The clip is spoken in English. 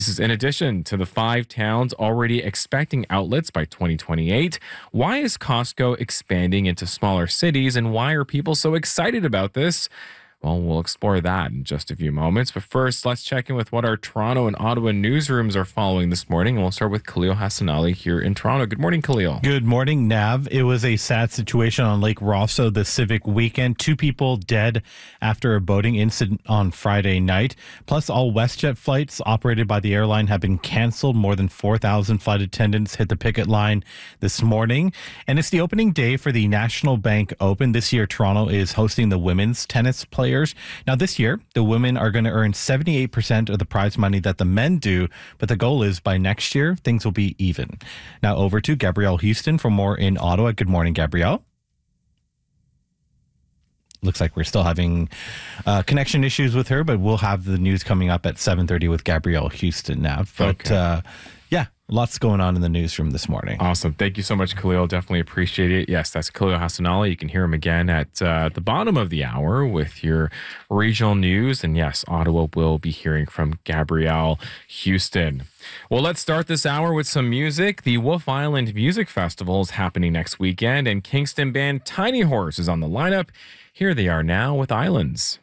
This is in addition to the 5 towns already expecting outlets by 2028. Why is Costco expanding into smaller cities, and why are people so excited about this? Well, we'll explore that in just a few moments. But first, let's check in with what our Toronto and Ottawa newsrooms are following this morning. And we'll start with Khalil Hassanali here in Toronto. Good morning, Khalil. Good morning, Nav. It was a sad situation on Lake Rosso this civic weekend. 2 people dead after a boating incident on Friday night. Plus, all WestJet flights operated by the airline have been canceled. More than 4,000 flight attendants hit the picket line this morning. And it's the opening day for the National Bank Open. This year, Toronto is hosting the women's tennis players. Now, this year, the women are going to earn 78% of the prize money that the men do, but the goal is by next year, things will be even. Now, over to Gabrielle Houston for more in Ottawa. Good morning, Gabrielle. Looks like we're still having connection issues with her, but we'll have the news coming up at 7:30 with Gabrielle Houston now. But yeah, lots going on in the newsroom this morning. Awesome. Thank you so much, Khalil. Definitely appreciate it. Yes, that's Khalil Hassanali. You can hear him again at the bottom of the hour with your regional news. And yes, Ottawa will be hearing from Gabrielle Houston. Well, let's start this hour with some music. The Wolf Island Music Festival is happening next weekend, and Kingston band Tiny Horse is on the lineup. Here they are now with Islands.